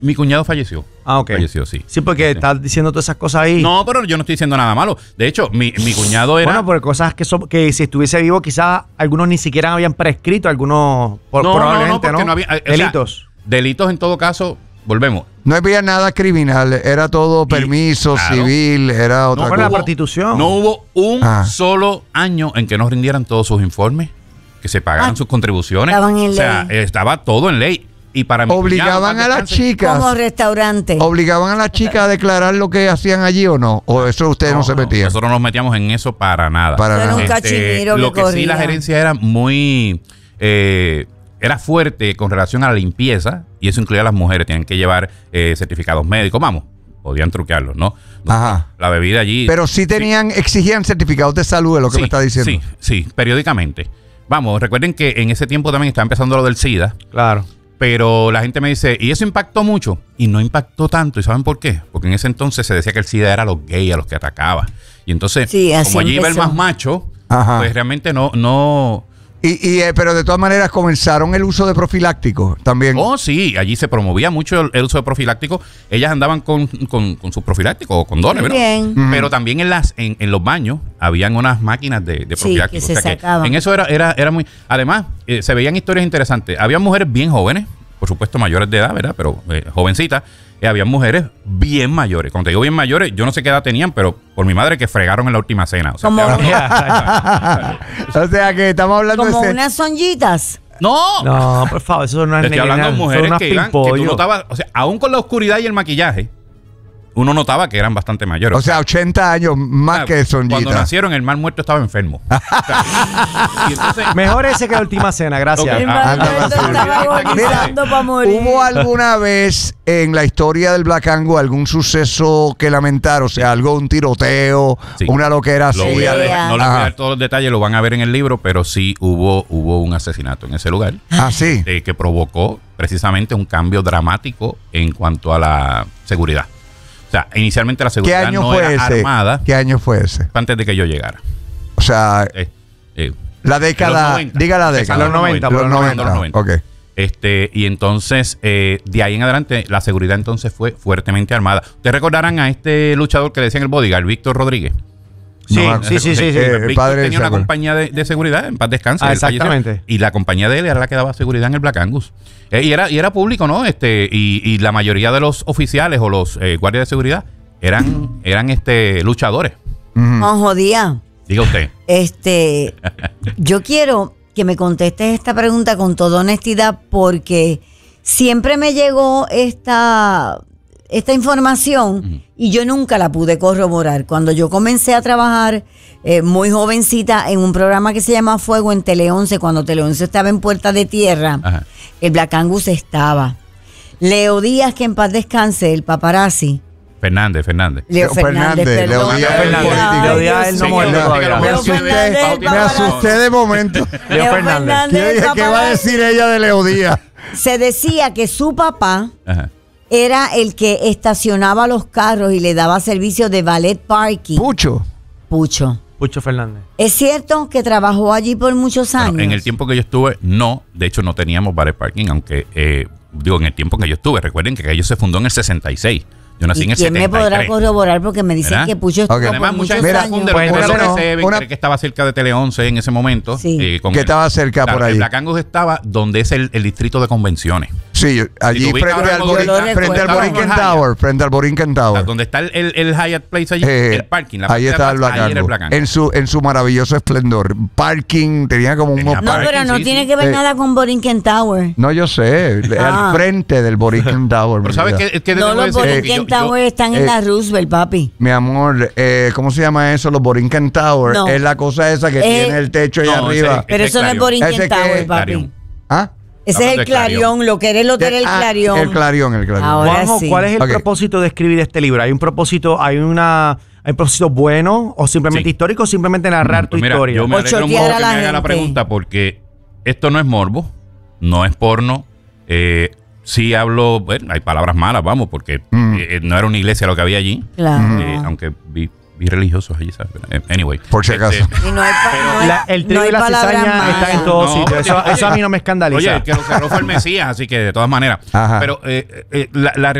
Mi cuñado falleció. Ah, ok. Falleció, sí. Sí, porque estás diciendo todas esas cosas ahí. No, pero yo no estoy diciendo nada malo. De hecho, mi cuñado era... Bueno, por cosas que si estuviese vivo, quizás algunos ni siquiera habían prescrito, algunos probablemente, ¿no? No había, delitos. Delitos en todo caso, volvemos. No había nada criminal, era todo permiso, claro, civil, era otra No, cosa. la prostitución. No hubo un solo año en que no rindieran todos sus informes, que se pagaran sus contribuciones. Estaban en o sea, ley. Estaba todo en ley. Y para mí, ¿Obligaban a las chicas? Como restaurante. ¿Obligaban a las chicas a declarar lo que hacían allí o no? ¿O eso ustedes no se metían? Nosotros no nos metíamos en eso para nada. Para Era nada. un cachimiro Lo que sí, corría. la gerencia era muy... era fuerte con relación a la limpieza, y eso incluía a las mujeres. Tenían que llevar certificados médicos. Vamos, podían truquearlos, ¿no? Ajá. La bebida allí... Pero sí exigían certificados de salud, es lo que me está diciendo. Sí, periódicamente. Vamos, recuerden que en ese tiempo también estaba empezando lo del SIDA. Claro. Pero la gente me dice, ¿y eso impactó mucho? Y no impactó tanto. ¿Y saben por qué? Porque en ese entonces se decía que el SIDA era a los gays, a los que atacaba. Y entonces, Sí, así como allí iba el empezó. más macho, Ajá. pues realmente no... Pero de todas maneras comenzaron el uso de profilácticos también. Oh, sí, allí se promovía mucho el uso de profilácticos. Ellas andaban con sus profilácticos o condones, Muy ¿verdad? bien. Pero también en los baños habían unas máquinas de Sí, profilácticos. que se sacaban. En eso era muy... Además, se veían historias interesantes. Había mujeres bien jóvenes, por supuesto mayores de edad, ¿verdad? Pero jovencitas. Había mujeres bien mayores. Cuando te digo bien mayores, yo no sé qué edad tenían, pero por mi madre que fregaron en la última cena. O sea, Como- O sea que estamos hablando Como de... unas sonjitas. No, No, por favor, eso no es te estoy hablando de son mujeres unas que tú pimpollos. notabas, o sea, aún con la oscuridad y el maquillaje, uno notaba que eran bastante mayores. O sea, 80 años más que Cuando sonjita. nacieron, el mal muerto estaba enfermo. O sea, y entonces, Mejor ese que la última cena, gracias. Ok. El Ah, Manuel estaba agonizando para morir. ¿Hubo alguna vez en la historia del Black Angus algún suceso que lamentar? O sea, un tiroteo, Sí. una loquera así. no les voy a Ajá. dar todos los detalles, lo van a ver en el libro, pero sí hubo un asesinato en ese lugar Ah, sí. que provocó precisamente un cambio dramático en cuanto a la seguridad. O sea, inicialmente la ¿Qué seguridad año no fue era ese? armada ¿Qué año fue ese? antes de que yo llegara. O sea, la los década... 90. Diga la década. Los 90, Los los 90. 90. Ok. Y entonces, de ahí en adelante, la seguridad entonces fue fuertemente armada. Ustedes recordarán a este luchador que le decían el bodyguard, Víctor Rodríguez. Sí, No, sí. el Víctor padre tenía una Samuel. compañía de seguridad, en paz descanse. Ah, él falleció, exactamente. y la compañía de él era la que daba seguridad en el Black Angus. Y era público, ¿no? Y la mayoría de los oficiales o los guardias de seguridad eran luchadores. No jodía. Diga usted. Yo quiero que me contestes esta pregunta con toda honestidad, porque siempre me llegó esta información y yo nunca la pude corroborar. Cuando yo comencé a trabajar muy jovencita en un programa que se llama Fuego en Tele 11, cuando Tele 11 estaba en Puerta de Tierra, Ajá. el Black Angus estaba. Leo Díaz, que en paz descanse, el paparazzi. Fernández. Leo Fernández, Leo perdón. Díaz, el político. Leo Díaz, él no Sí, muere Leo todavía. Me Leo asusté, Fernández, me asusté de momento. Leo Fernández. Yo dije, ¿qué va a decir ella de Leo Díaz? Se decía que su papá Ajá. era el que estacionaba los carros y le daba servicio de valet parking. Pucho. Pucho. Pucho Fernández. ¿Es cierto que trabajó allí por muchos años? Bueno, en el tiempo que yo estuve, no. De hecho, no teníamos valet parking, aunque, en el tiempo que yo estuve. Recuerden que aquello se fundó en el 66. Yo nací en ¿Y el quién 73. me podrá corroborar? Porque me dicen ¿Verdad? que Pucho estuvo Ok. por Además, mucha muchos gente Mira, confunde años. lo que pues, no no, se ve, una- cree que estaba cerca de Tele 11 en ese momento. Sí. Que estaba cerca por ahí. El Black Angus estaba donde es el distrito de convenciones. Sí, allí Si tú ubicas frente al ahora mismo, Borinquen Hyatt. Tower. Frente al Borinquen O sea, Tower. donde está el Hyatt Place allí, el parking. La Ahí parte de está el atrás, Black ahí era el Angus. Black Angus. En su maravilloso esplendor. Parking, tenía como Tenía unos No, parking, pero no sí, tiene sí. que ver Sí. nada con Borinquen Tower. No, yo sé, al frente del Borinquen Tower. Pero mi ¿sabes vida. qué? No, los Porque Borinquen Tower están en la Roosevelt, papi. Mi amor, ¿cómo se llama eso? Los Borinquen Tower. No. Es la cosa esa que tiene el techo allá no, arriba. Pero eso no es Clarion. Borinquen ¿Ese qué Tower, es? papi. Clarion. ¿Ah? Ese es Hablando el de Clarion. Clarion, lo que era el hotel El Clarion. El Clarion. Ahora Juanjo, sí. ¿cuál es el Ok. propósito de escribir este libro? ¿Hay un propósito, hay un propósito bueno o simplemente Sí. histórico o simplemente narrar tu Pues mira, historia? yo me O alegro mucho chotear que a me la haga la gente. pregunta porque esto no es morbo, no es porno. Sí hablo, bueno, hay palabras malas, vamos, porque no era una iglesia lo que había allí. Claro. Aunque y religiosos allí, ¿sabes? Anyway. Por si acaso. Y no hay El trigo no hay y la palabras cizaña malas. están en todos No, sitios. Eso a mí no me escandaliza. Oye, el que lo cerró fue el Mesías, así que de todas maneras. Ajá. Pero la